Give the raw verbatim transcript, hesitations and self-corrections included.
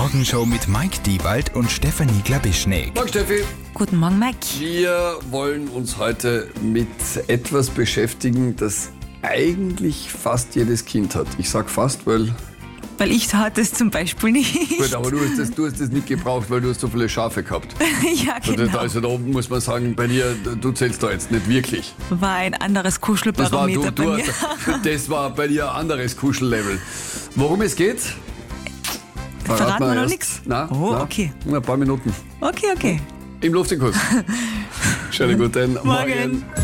Morgenshow mit Mike Diewald und Stefanie Glabischnik. Morgen, Steffi. Guten Morgen, Mike. Wir wollen uns heute mit etwas beschäftigen, das eigentlich fast jedes Kind hat. Ich sag fast, weil... Weil ich hatte es zum Beispiel nicht. Gut, aber du hast, das, du hast das nicht gebraucht, weil du hast so viele Schafe gehabt. Ja, genau. Also da oben muss man sagen, bei dir, du zählst da jetzt nicht wirklich. War ein anderes Das war, Kuschelbarometer du, bei du, mir. das war bei dir ein anderes Kuschellevel. Worum es geht? Verraten wir noch erst. nichts? Nein, Oh, nein. okay. Ein paar Minuten. Okay, okay. Im Luftinkurs. Schönen guten Morgen. Morgen.